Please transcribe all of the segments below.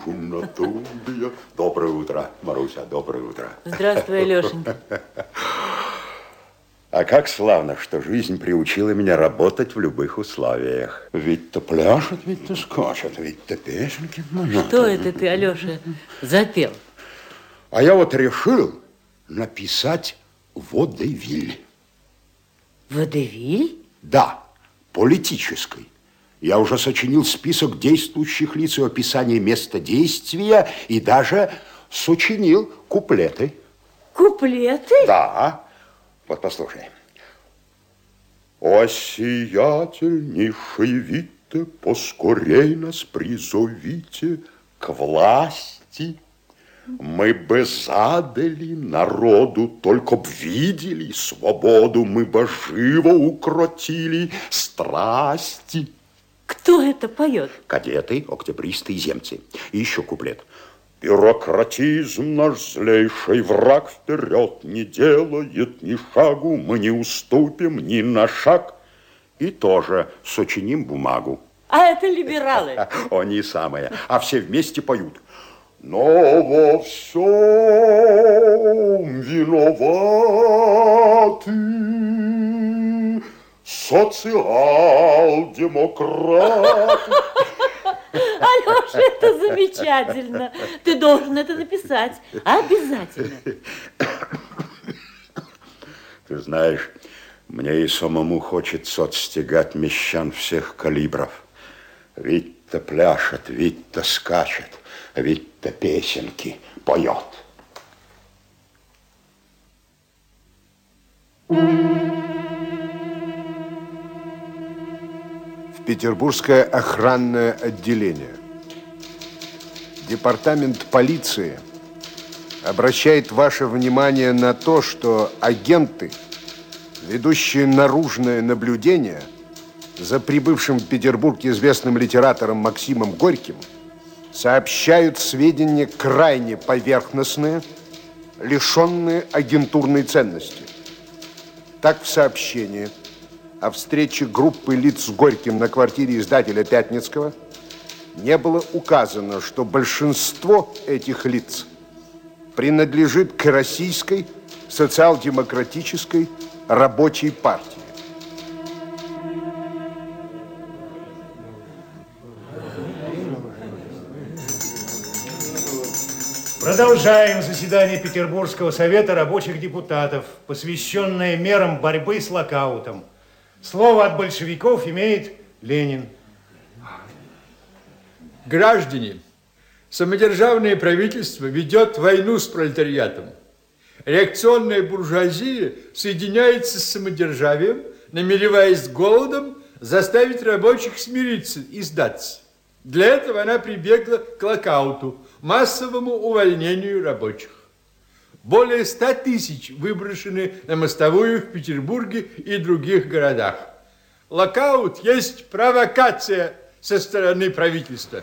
натуре. Доброе утро, Маруся, доброе утро. Здравствуй, Алешенька. А как славно, что жизнь приучила меня работать в любых условиях. Ведь-то пляшет, ведь-то скачет, ведь-то песенки. Что это ты, Алеша, запел? А я вот решил написать водевиль. Водевиль? Да, политический. Я уже сочинил список действующих лиц и описание места действия, и даже сочинил куплеты. Куплеты? Да. Вот послушай. О, сиятельнейший Витте, поскорей нас призовите к власти. Мы бы задали народу, только б видели свободу, мы бы живо укротили страсти. Кто это поет? Кадеты, октябристы и земцы. И еще куплет. Бюрократизм наш злейший враг вперед не делает ни шагу, мы не уступим ни на шаг. И тоже сочиним бумагу. А это либералы. Они самые. А все вместе поют. Но во всем виноваты социал-демократы. Алеша, это замечательно. Ты должен это написать. Обязательно. Ты знаешь, мне и самому хочется отстегать мещан всех калибров. Ведь-то пляшет, ведь-то скачет, ведь-то песенки поет. Петербургское охранное отделение. Департамент полиции обращает ваше внимание на то, что агенты, ведущие наружное наблюдение за прибывшим в Петербург известным литератором Максимом Горьким, сообщают сведения крайне поверхностные, лишенные агентурной ценности. Так, в сообщении о встрече группы лиц с Горьким на квартире издателя Пятницкого не было указано, что большинство этих лиц принадлежит к Российской социал-демократической рабочей партии. Продолжаем заседание Петербургского совета рабочих депутатов, посвященное мерам борьбы с локаутом. Слово от большевиков имеет Ленин. Граждане, самодержавное правительство ведет войну с пролетариатом. Реакционная буржуазия соединяется с самодержавием, намереваясь голодом заставить рабочих смириться и сдаться. Для этого она прибегла к локауту, массовому увольнению рабочих. Более 100 тысяч выброшены на мостовую в Петербурге и других городах. Локаут есть провокация со стороны правительства.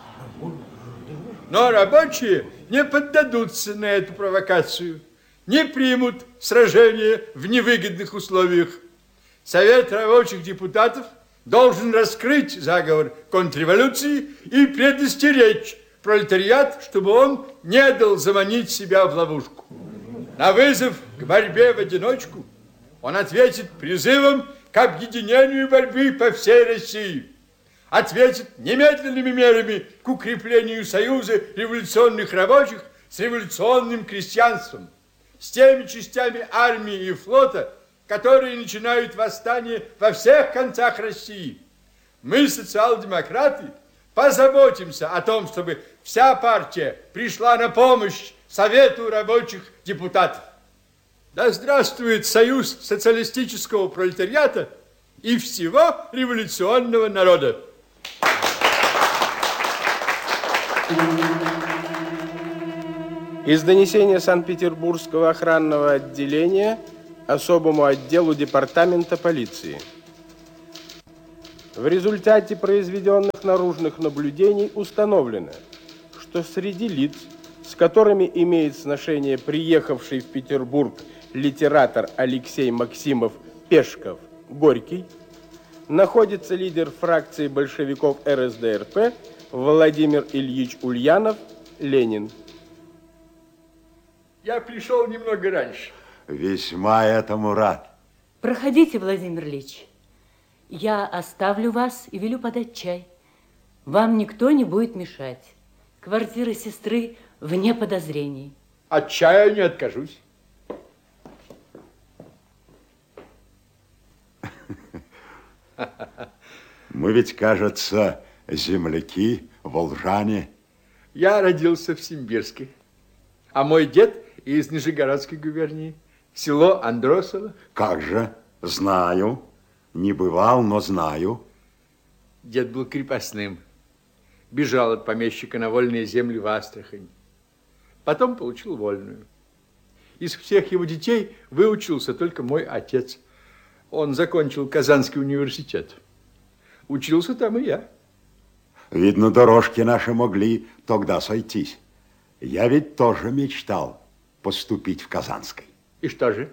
Но рабочие не поддадутся на эту провокацию, не примут сражение в невыгодных условиях. Совет рабочих депутатов должен раскрыть заговор контрреволюции и предостеречь пролетариат, чтобы он не дал заманить себя в ловушку. На вызов к борьбе в одиночку он ответит призывом к объединению борьбы по всей России. Ответит немедленными мерами к укреплению союза революционных рабочих с революционным крестьянством, с теми частями армии и флота, которые начинают восстание во всех концах России. Мы, социал-демократы, позаботимся о том, чтобы вся партия пришла на помощь Совету рабочих депутатов. Да здравствует союз социалистического пролетариата и всего революционного народа. Из донесения Санкт-Петербургского охранного отделения особому отделу департамента полиции. В результате произведенных наружных наблюдений установлено, что среди лиц, с которыми имеет сношение приехавший в Петербург литератор Алексей Максимов Пешков Горький, находится лидер фракции большевиков РСДРП Владимир Ильич Ульянов, Ленин. Я пришел немного раньше. Весьма этому рад. Проходите, Владимир Ильич. Я оставлю вас и велю подать чай. Вам никто не будет мешать. Квартира сестры вне подозрений. От чая не откажусь. Мы ведь, кажется, земляки, волжане. Я родился в Симбирске, а мой дед из Нижегородской губернии, село Андросово. Как же, знаю. Не бывал, но знаю. Дед был крепостным. Бежал от помещика на вольные земли в Астрахань. Потом получил вольную. Из всех его детей выучился только мой отец. Он закончил Казанский университет. Учился там и я. Видно, дорожки наши могли тогда сойтись. Я ведь тоже мечтал поступить в Казанской. И что же?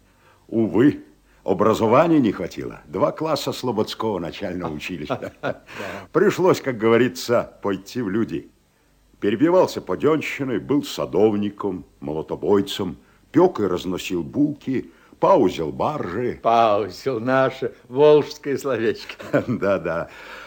Увы, образования не хватило. 2 класса Слободского начального училища. Пришлось, как говорится, пойти в люди. Перебивался паденщиной, был садовником, молотобойцем, пек и разносил булки, паузил баржи. Паузил наше волжское словечко. Да-да.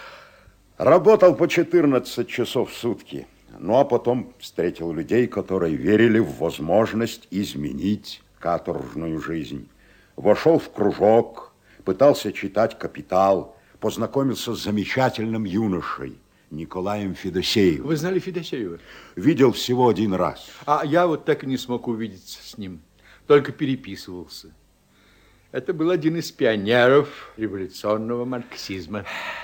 Работал по 14 часов в сутки. Ну, а потом встретил людей, которые верили в возможность изменить каторжную жизнь. Вошел в кружок, пытался читать «Капитал», познакомился с замечательным юношей Николаем Федосеевым. Вы знали Федосеева? Видел всего 1 раз. А я вот так и не смог увидеться с ним. Только переписывался. Это был один из пионеров революционного марксизма.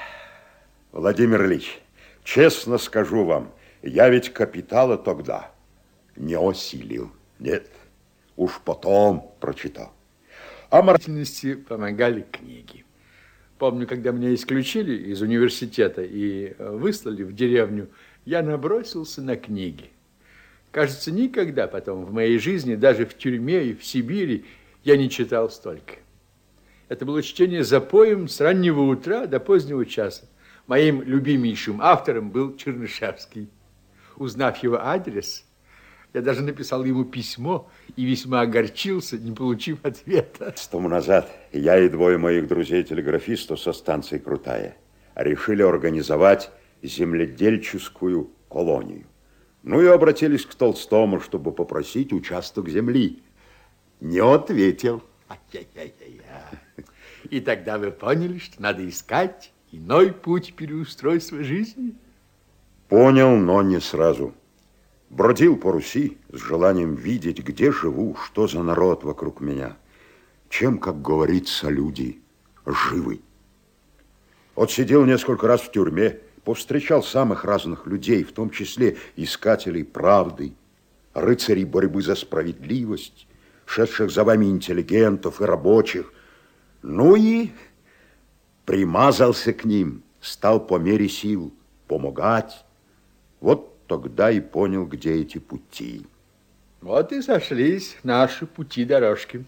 Владимир Ильич, честно скажу вам, я ведь «Капитала» тогда не осилил. Нет, уж потом прочитал. А моральности помогали книги. Помню, когда меня исключили из университета и выслали в деревню, я набросился на книги. Кажется, никогда потом в моей жизни, даже в тюрьме и в Сибири, я не читал столько. Это было чтение запоем с раннего утра до позднего часа. Моим любимейшим автором был Чернышевский. Узнав его адрес, я даже написал ему письмо и весьма огорчился, не получив ответа. С тому назад я и 2 моих друзей-телеграфистов со станции Крутая решили организовать земледельческую колонию. Ну и обратились к Толстому, чтобы попросить участок земли. Не ответил. И тогда вы поняли, что надо искать иной путь переустройства жизни? Понял, но не сразу. Бродил по Руси с желанием видеть, где живу, что за народ вокруг меня. Чем, как говорится, люди живы. Отсидел несколько раз в тюрьме, повстречал самых разных людей, в том числе искателей правды, рыцарей борьбы за справедливость, шедших за вами интеллигентов и рабочих. Ну и примазался к ним, стал по мере сил помогать. Вот тогда и понял, где эти пути. Вот и сошлись наши пути-дорожки.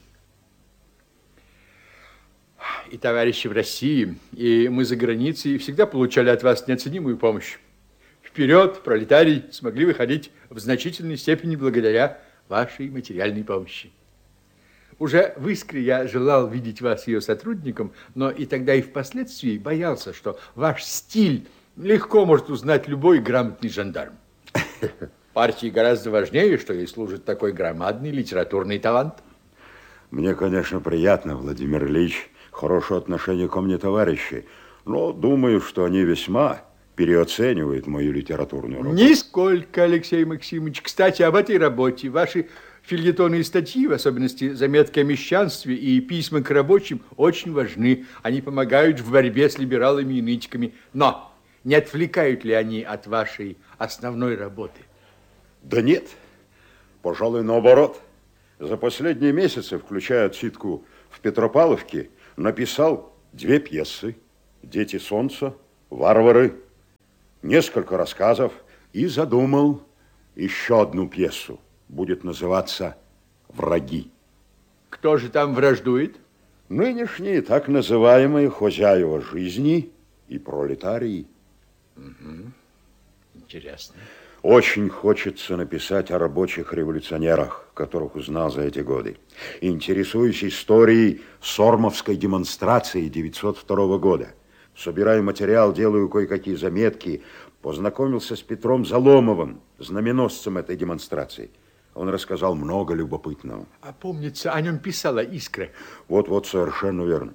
И товарищи в России, и мы за границей всегда получали от вас неоценимую помощь. Вперед, пролетарий, смогли выходить в значительной степени благодаря вашей материальной помощи. Уже в «Искре» я желал видеть вас ее сотрудником, но и тогда, и впоследствии боялся, что ваш стиль легко может узнать любой грамотный жандарм. Партии гораздо важнее, что ей служит такой громадный литературный талант. Мне, конечно, приятно, Владимир Ильич, хорошее отношение ко мне товарищи, но думаю, что они весьма переоценивают мою литературную работу. Нисколько, Алексей Максимович. Кстати, об этой работе. Ваши фельетоны и статьи, в особенности заметки о мещанстве и письма к рабочим, очень важны. Они помогают в борьбе с либералами и нытиками. Но не отвлекают ли они от вашей основной работы? Да нет, пожалуй, наоборот. За последние месяцы, включая отсидку в Петропавловке, написал 2 пьесы: «Дети солнца», «Варвары», несколько рассказов и задумал еще одну пьесу. Будет называться «Враги». Кто же там враждует? Нынешние так называемые хозяева жизни и пролетарии. интересно. Очень хочется написать о рабочих революционерах, которых узнал за эти годы. Интересуюсь историей Сормовской демонстрации 902 года. Собираю материал, делаю кое-какие заметки. Познакомился с Петром Заломовым, знаменосцем этой демонстрации. Он рассказал много любопытного. А помнится, о нем писала «Искра». Вот, совершенно верно.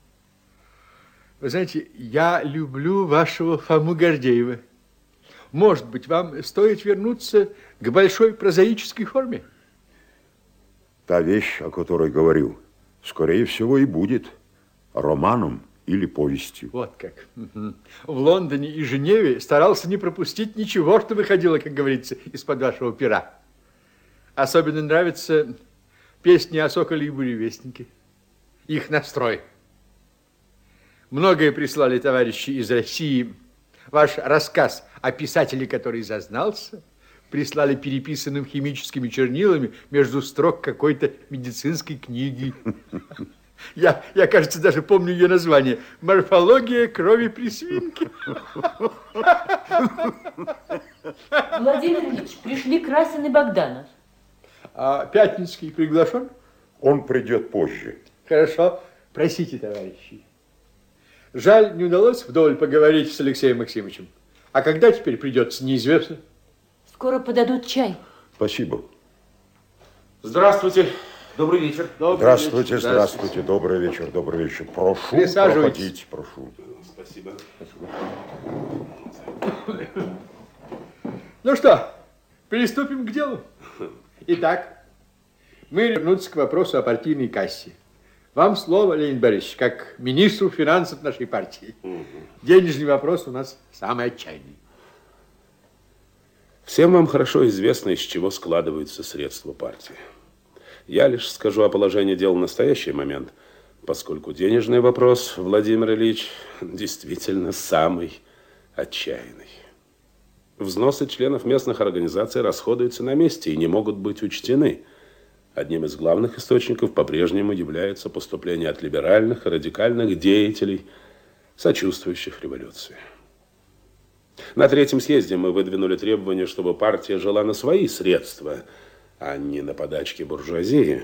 Вы знаете, я люблю вашего Фому Гордеева. Может быть, вам стоит вернуться к большой прозаической форме? Та вещь, о которой говорю, скорее всего и будет романом или повестью. Вот как. В Лондоне и Женеве старался не пропустить ничего, что выходило, как говорится, из-под вашего пера. Особенно нравятся песни о Соколе и Буревестнике. Их настрой. Многое прислали товарищи из России. Ваш рассказ о писателе, который зазнался, прислали переписанным химическими чернилами между строк какой-то медицинской книги. Я, кажется, даже помню ее название. «Морфология крови при свинке». Владимир Ильич, пришли Красин и Богданов. А Пятницкий приглашен? Он придет позже. Хорошо. Просите, товарищи. Жаль, не удалось вдоволь поговорить с Алексеем Максимовичем. А когда теперь придется, неизвестно. Скоро подадут чай. Спасибо. Здравствуйте. Добрый вечер. Здравствуйте. Добрый вечер. Прошу, проходите, прошу. Спасибо. Ну что, приступим к делу. Итак, мы вернемся к вопросу о партийной кассе. Вам слово, Леонид Борисович, как министру финансов нашей партии. Денежный вопрос у нас самый отчаянный. Всем вам хорошо известно, из чего складываются средства партии. Я лишь скажу о положении дел в настоящий момент, поскольку денежный вопрос, Владимир Ильич, действительно самый отчаянный. Взносы членов местных организаций расходуются на месте и не могут быть учтены. Одним из главных источников по-прежнему является поступление от либеральных и радикальных деятелей, сочувствующих революции. На третьем съезде мы выдвинули требование, чтобы партия жила на свои средства, а не на подачки буржуазии.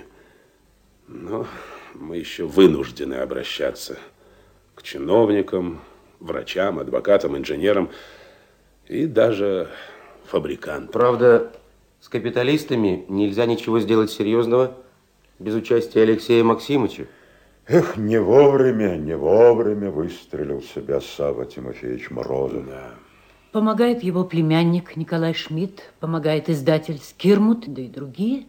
Но мы еще вынуждены обращаться к чиновникам, врачам, адвокатам, инженерам и даже фабрикантам. Правда, с капиталистами нельзя ничего сделать серьезного без участия Алексея Максимовича. Эх, не вовремя выстрелил в себя Савва Тимофеевич Морозов. Да. Помогает его племянник Николай Шмидт, помогает издатель Скирмут, да и другие.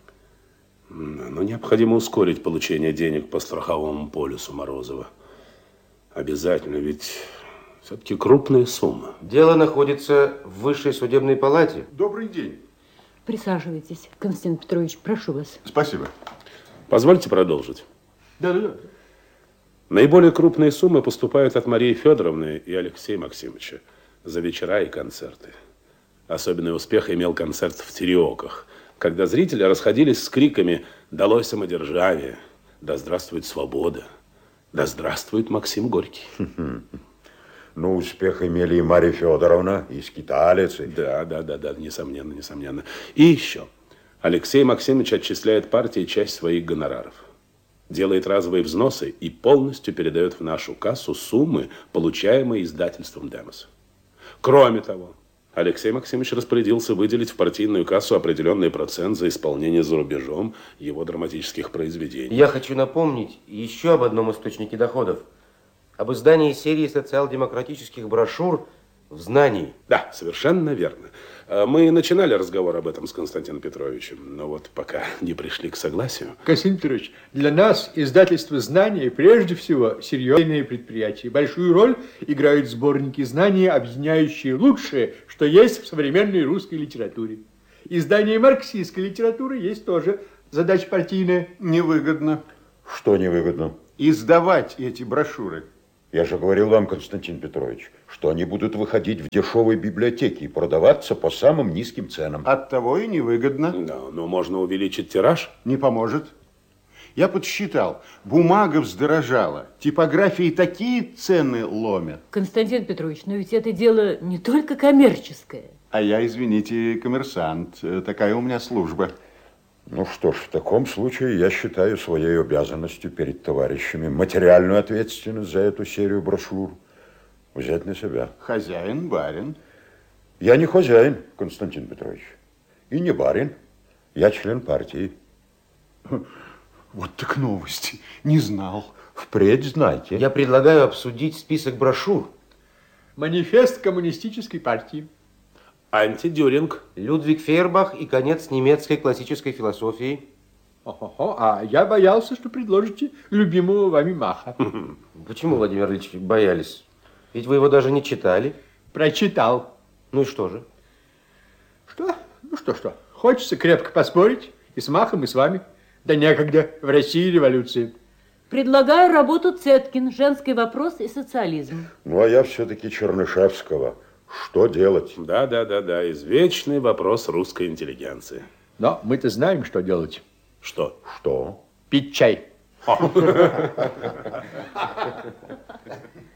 Но необходимо ускорить получение денег по страховому полису Морозова. Обязательно, ведь все-таки крупная сумма. Дело находится в высшей судебной палате. Добрый день. Присаживайтесь, Константин Петрович, прошу вас. Спасибо. Позвольте продолжить. Да. Наиболее крупные суммы поступают от Марии Федоровны и Алексея Максимовича за вечера и концерты. Особенный успех имел концерт в Тереоках, когда зрители расходились с криками «Долой самодержавие! Да здравствует свобода! Да здравствует Максим Горький!» Ну, успех имели и Марья Федоровна, и скиталец. Да, несомненно. И еще. Алексей Максимович отчисляет партии часть своих гонораров, делает разовые взносы и полностью передает в нашу кассу суммы, получаемые издательством «Демос». Кроме того, Алексей Максимович распорядился выделить в партийную кассу определенный процент за исполнение за рубежом его драматических произведений. Я хочу напомнить еще об одном источнике доходов. Об издании серии социал-демократических брошюр «В знании». Да, совершенно верно. Мы начинали разговор об этом с Константином Петровичем, но вот пока не пришли к согласию. Константин Петрович, для нас издательство «Знания» прежде всего серьезное предприятие. Большую роль играют сборники знаний, объединяющие лучшее, что есть в современной русской литературе. Издание марксистской литературы есть тоже задача партийная. Невыгодно. Что невыгодно? Издавать эти брошюры. Я же говорил вам, Константин Петрович, что они будут выходить в дешевой библиотеке и продаваться по самым низким ценам. Оттого и невыгодно. Да, но можно увеличить тираж. Не поможет. Я подсчитал, бумага вздорожала, типографии такие цены ломят. Константин Петрович, но ведь это дело не только коммерческое. А я, извините, коммерсант. Такая у меня служба. Ну что ж, в таком случае я считаю своей обязанностью перед товарищами материальную ответственность за эту серию брошюр взять на себя. Хозяин, барин. Я не хозяин, Константин Петрович, и не барин. Я член партии. Вот так новости. Не знал. Впредь знайте. Я предлагаю обсудить список брошюр. Манифест коммунистической партии. Антидюринг. Людвиг Фейербах и конец немецкой классической философии. А я боялся, что предложите любимого вами Маха. Почему, Владимир Ильич, боялись? Ведь вы его даже не читали. Прочитал. Ну и что же? Что? Ну что? Хочется крепко поспорить и с Махом, и с вами. Да некогда, в России революции. Предлагаю работу Цеткин «Женский вопрос и социализм». Ну, а я все-таки Чернышевского. Что делать? Да, извечный вопрос русской интеллигенции. Но мы-то знаем, что делать. Что? Что? Пить чай.